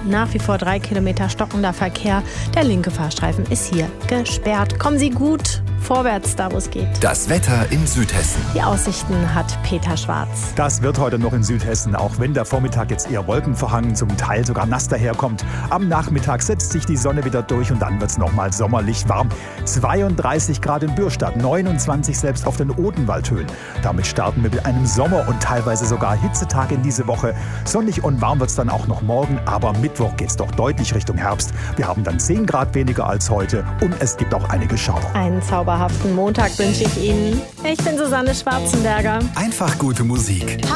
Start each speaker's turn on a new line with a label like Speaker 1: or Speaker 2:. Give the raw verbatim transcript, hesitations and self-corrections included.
Speaker 1: nach wie vor drei Kilometer stockender Verkehr. Der linke Fahrstreifen ist hier gesperrt. Kommen Sie gut vorwärts, da wo es geht.
Speaker 2: Das Wetter in Südhessen.
Speaker 1: Die Aussichten hat Peter Schwarz.
Speaker 3: Das wird heute noch in Südhessen, auch wenn der Vormittag jetzt eher wolkenverhangen, zum Teil sogar nass daherkommt. Am Nachmittag setzt sich die Sonne wieder durch und dann wird es nochmal sommerlich warm. zweiunddreißig Grad in Bürstadt, neunundzwanzig selbst auf den Odenwaldhöhen. Damit starten wir mit einem Sommer- und teilweise sogar Hitzetag in diese Woche. Sonnig und warm wird es dann auch noch morgen, aber Mittwoch geht es doch deutlich Richtung Herbst. Wir haben dann zehn Grad weniger als heute und es gibt auch einige Schauer.
Speaker 1: Einen zauberhaften Montag wünsche ich Ihnen. Ich bin Susanne Schwarzenberger.
Speaker 2: Einfach gute Musik.